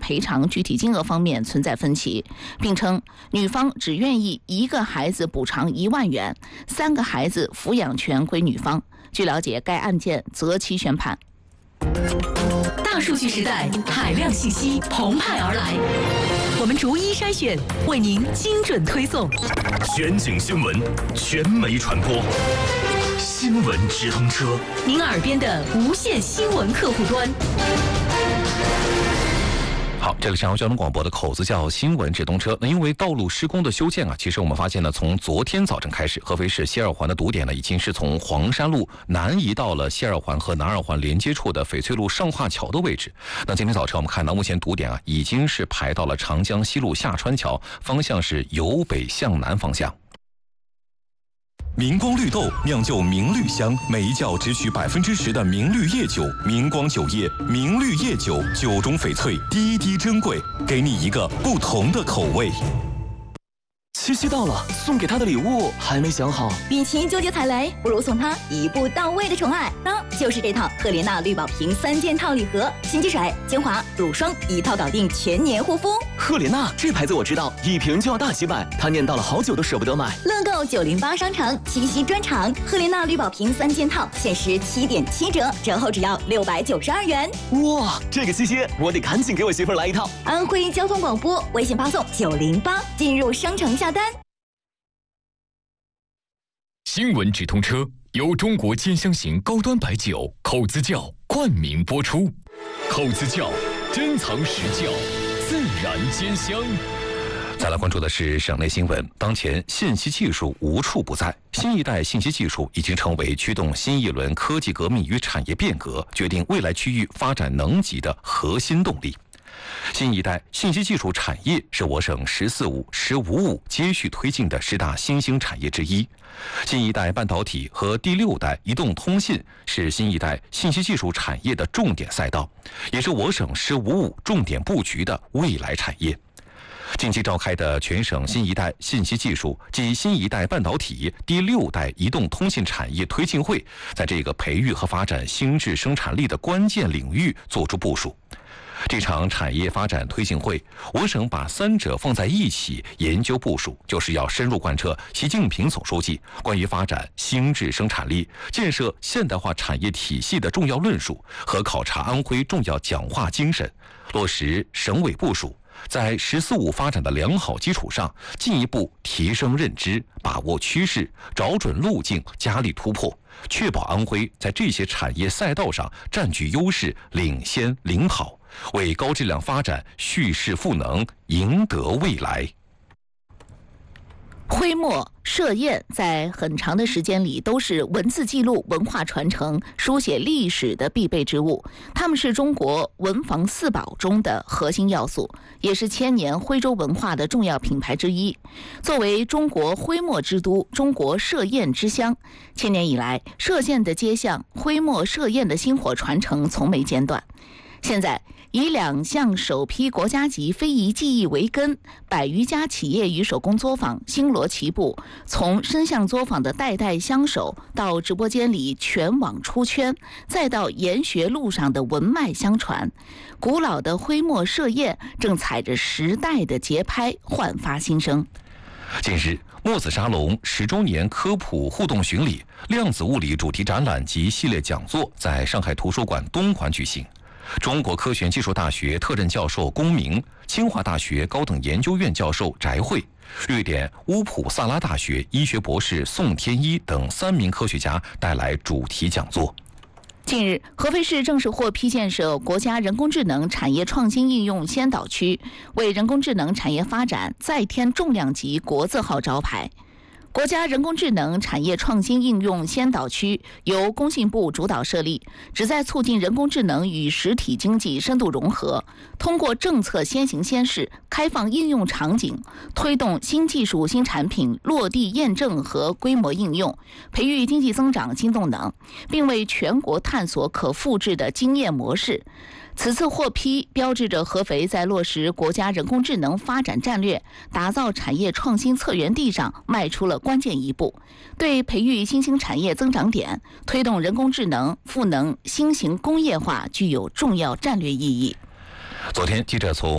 赔偿具体金额方面存在分歧，并称女方只愿意1个孩子补偿1万元，3个孩子抚养权归女方。据了解，该案件择期宣判。 大数据时代，海量信息澎湃而来，我们逐一筛选，为您精准推送。 全景新闻，全媒传播，新闻直通车， 您耳边的无线新闻客户端。 好，这里是交通广播的口子叫新闻直通车。那因为道路施工的修建其实我们发现呢，从昨天早晨开始，合肥市西二环的堵点呢，已经是从黄山路南移到了西二环和南二环连接处的翡翠路上化桥的位置。那今天早晨我们看到，目前堵点已经是排到了长江西路下川桥，方向是由北向南方向。 明光绿豆酿就明绿香，每一窖只取10%的明绿叶酒。明光酒业明绿叶酒，酒中翡翠，滴滴珍贵，给你一个不同的口味。 七夕到了，送给他的礼物还没想好。 与其纠结踩雷，不如送他一步到位的宠爱，那就是这套赫莲娜绿宝瓶3件套礼盒，新机水、精华、乳霜一套搞定全年护肤。 赫莲娜这牌子我知道，一瓶就要大几百，他念叨了好久都舍不得买。 乐购908商城七夕专场，赫莲娜绿宝瓶3件套限时7.7折，折后只要692元。 哇，这个七夕我得赶紧给我媳妇来一套。 安徽交通广播微信发送908，进入商城下单。 新闻直通车由中国尖香型高端白酒口子窖冠名播出。口子窖，珍藏实窖，自然尖香。 再来关注的是省内新闻。当前信息技术无处不在，新一代信息技术已经成为驱动新一轮科技革命与产业变革、决定未来区域发展能级的核心动力。新一代信息技术产业是我省“14+5”、“15+5”接续推进的10大新兴产业之一。新一代半导体和第6代移动通信是新一代信息技术产业的重点赛道，也是我省“15+5”重点布局的未来产业。近期召开的全省新一代信息技术及新一代半导体、第6代移动通信产业推进会，在这个培育和发展新质生产力的关键领域作出部署。这场产业发展推进会，我省把3者放在一起研究部署，就是要深入贯彻习近平总书记关于发展新质生产力、建设现代化产业体系的重要论述和考察安徽重要讲话精神，落实省委部署，在“14+5”发展的良好基础上，进一步提升认知，把握趋势，找准路径，加力突破，确保安徽在这些产业赛道上占据优势，领先领跑，为高质量发展蓄势赋能，赢得未来。 徽墨、设宴在很长的时间里都是文字记录、文化传承、书写历史的必备之物，它们是中国文房四宝中的核心要素，也是千年徽州文化的重要品牌之一。作为中国徽墨之都、中国设宴之乡，千年以来，设县的街巷、徽墨设宴的薪火传承从没间断。现在以2项首批国家级非遗技艺为根，100余家企业与手工作坊星罗棋布，从声像作坊的代代相守，到直播间里全网出圈，再到研学路上的文脉相传，古老的徽墨设宴正踩着时代的节拍焕发新生。 近日，墨子沙龙10周年科普互动巡礼、量子物理主题展览及系列讲座在上海图书馆东环举行。中国科学技术大学特任教授龚明、清华大学高等研究院教授翟慧、瑞典乌普萨拉大学医学博士宋天一等3名科学家带来主题讲座。 近日，合肥市正式获批建设国家人工智能产业创新应用先导区，为人工智能产业发展再添重量级国字号招牌。国家人工智能产业创新应用先导区由工信部主导设立，旨在促进人工智能与实体经济深度融合，通过政策先行先试、开放应用场景，推动新技术新产品落地验证和规模应用，培育经济增长新动能，并为全国探索可复制的经验模式。此次获批标志着合肥在落实国家人工智能发展战略、打造产业创新策源地上迈出了关键一步，对培育新兴产业增长点、推动人工智能赋能新型工业化具有重要战略意义。 昨天，记者从